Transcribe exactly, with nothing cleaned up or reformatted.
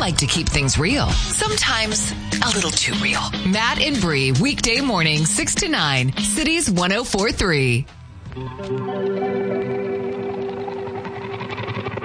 like to keep things real. Sometimes a little too real. Matt and Bree, weekday morning, six to nine, Cities one oh four three.